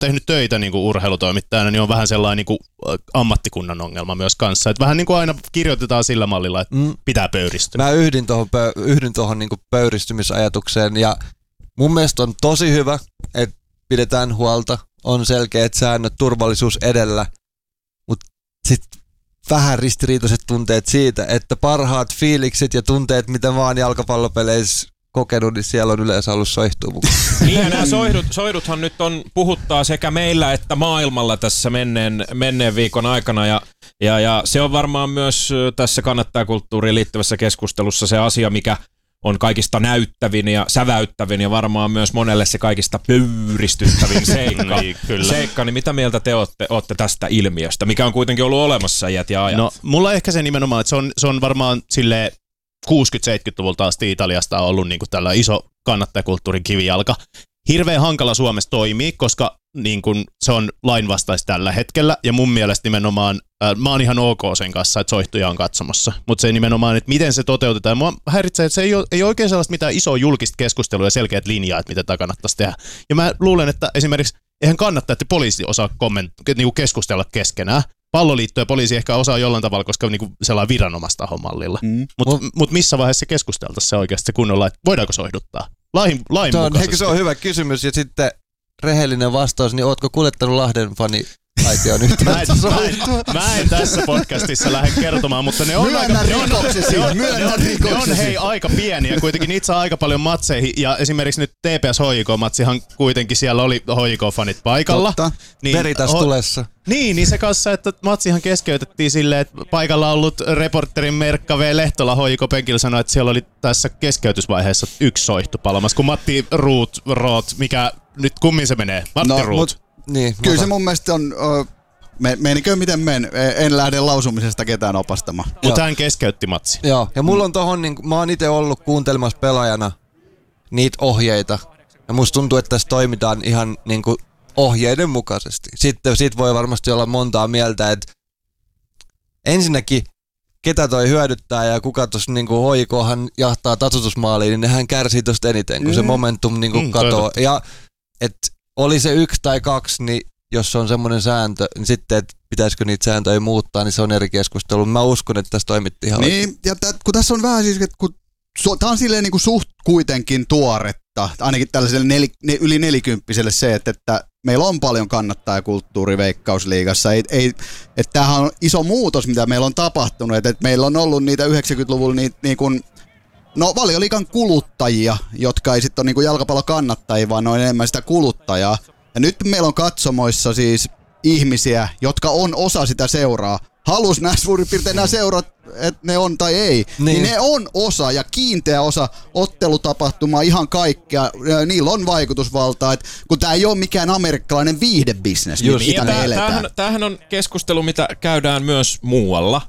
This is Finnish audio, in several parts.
tehnyt töitä niin kuin urheilutoimittajana, niin on vähän sellainen niin kuin ammattikunnan ongelma myös kanssa. Että vähän niin kuin aina kirjoitetaan sillä mallilla, että pitää pöyristyä. Mä yhdyn tuohon niin kuin pöyristymisajatukseen ja mun mielestä on tosi hyvä, että pidetään huolta, on selkeät säännöt, turvallisuus edellä, mutta sitten vähän ristiriitaiset tunteet siitä, että parhaat fiilikset ja tunteet, mitä mä oon jalkapallopeleissä kokenut, niin siellä on yleensä ollut soihtua mukaan. Niin ja nämä soihduthan nyt puhuttaa sekä meillä että maailmalla tässä menneen viikon aikana ja se on varmaan myös tässä kannattajakulttuuriin liittyvässä keskustelussa se asia, mikä on kaikista näyttävin ja säväyttävin ja varmaan myös monelle se kaikista pöyristyttävin seikka. Niin mitä mieltä te ootte tästä ilmiöstä, mikä on kuitenkin ollut olemassa iät ja ajat? No, mulla ehkä se nimenomaan, että se on varmaan silleen 60-70-luvulta asti Italiasta on ollut niin kuin tällä iso kannattajakulttuurin kivijalka. Hirveän hankala Suomessa toimii, koska niin kuin se on lainvastaista tällä hetkellä, ja mun mielestä nimenomaan, mä oon ihan ok sen kanssa, että soihtuja on katsomassa, mutta se nimenomaan, että miten se toteutetaan, mua häiritsee, että se ei ole oikein sellaista mitään isoa julkista keskustelua ja selkeät linjaa, että mitä tämä kannattaisi tehdä. Ja mä luulen, että esimerkiksi eihän kannattaa, että poliisi osaa niinku keskustella keskenään. Palloliitto ja poliisi ehkä osaa jollain tavalla, koska niinku sellainen viranomaistahon mallilla. Mutta missä vaiheessa keskusteltaisiin se oikeasti se kunnolla, että voidaanko soihduttaa? Lain mukaisesti. Se on hyvä kysymys ja sitten rehellinen vastaus, niin ootko kuljettanut Lahden fani-aitioon yhtään? Mä en tässä podcastissa lähde kertomaan, mutta ne on hei aika pieniä. Kuitenkin itse aika paljon matseihin ja esimerkiksi nyt TPS HJK-matsihan kuitenkin siellä oli HJK-fanit paikalla. Totta, niin, veritas tulessa. Niin se kanssa, että matsihan keskeytettiin silleen, että paikalla ollut reporterin Merkka V. Lehtola HJK-penkillä sanoi, että siellä oli tässä keskeytysvaiheessa yksi soihtu palamassa, kun Matti Roth, mikä nyt kummin se menee? Matti Roth. Niin, kyllä se mun mielestä on, menikö miten en lähde lausumisesta ketään opastamaan. Mutta hän keskeytti matsi. Joo, ja mulla on tohon, niin, mä oon itse ollut kuuntelemassa pelaajana niitä ohjeita, ja musta tuntuu, että tässä toimitaan ihan niin kuin ohjeiden mukaisesti. Sitten siitä voi varmasti olla montaa mieltä, että ensinnäkin ketä toi hyödyttää ja kuka tuossa niinku HJKhan jahtaa tasoitusmaaliin, niin nehän kärsii tosta eniten, kun se momentum niinku katoo. Ja et oli se 1 tai 2, niin jos on semmoinen sääntö, niin sitten, että pitäisikö niitä sääntöjä muuttaa, niin se on eri keskustelu. Mä uskon, että tässä toimittiin ihan niin, ja kun tässä on vähän siis, että kun tämä on silleen niinku suht kuitenkin tuoretta, ainakin tällaiselle yli 40-vuotiaille se, että meillä on paljon kannattajakulttuuri Veikkausliigassa. Että tämähän on iso muutos, mitä meillä on tapahtunut. Että meillä on ollut niitä 90-luvulla Valioliigan kuluttajia, jotka ei sitten ole niinku jalkapallokannattajia, vaan ne on enemmän sitä kuluttajaa. Ja nyt meillä on katsomoissa siis ihmisiä, jotka on osa sitä seuraa. Halus nämä suurin piirtein nämä seurat, että ne on tai ei, niin ne on osa ja kiinteä osa ottelutapahtumaa, ihan kaikkea. Niillä on vaikutusvaltaa, että kun tämä ei ole mikään amerikkalainen viihdebisnes, mitä me eletään. Tämähän on keskustelu, mitä käydään myös muualla.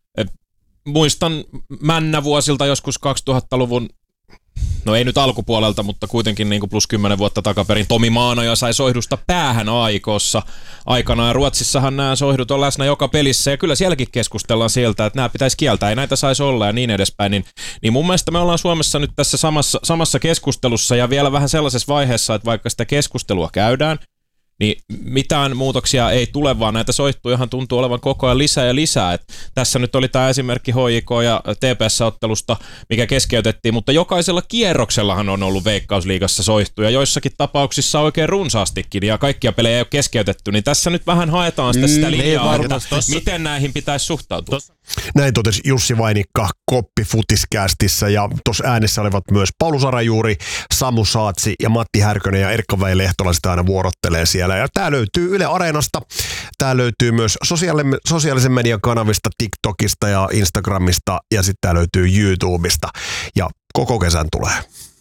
Muistan männävuosilta joskus 2000-luvun, no ei nyt alkupuolelta, mutta kuitenkin niin kuin plus 10 vuotta takaperin. Tomi Maanoja sai soihdusta päähän AIK:ssa aikanaan. Ja Ruotsissahan nämä soihdut on läsnä joka pelissä ja kyllä sielläkin keskustellaan sieltä, että nämä pitäisi kieltää, ei näitä saisi olla ja niin edespäin. Niin mun mielestä me ollaan Suomessa nyt tässä samassa keskustelussa ja vielä vähän sellaisessa vaiheessa, että vaikka sitä keskustelua käydään, niin mitään muutoksia ei tule, vaan näitä soihtujahan tuntuu olevan koko ajan lisää ja lisää. Et tässä nyt oli tämä esimerkki HJK ja TPS-ottelusta, mikä keskeytettiin, mutta jokaisella kierroksellahan on ollut Veikkausliigassa soihtuja, joissakin tapauksissa oikein runsaastikin, ja kaikkia pelejä ei ole keskeytetty, niin tässä nyt vähän haetaan sitä linjaa, että miten näihin pitäisi suhtautua. Näin totesi Jussi Vainikka Koppi Futiscastissa ja tuossa äänessä olivat myös Paulu Sarajuuri, Samu Saatsi ja Matti Härkönen ja Erkka Väi Lehtola sitä aina vuorottelee siellä. Ja tää löytyy Yle Areenasta, tää löytyy myös sosiaalisen median kanavista, TikTokista ja Instagramista ja sitten tää löytyy YouTubesta ja koko kesän tulee.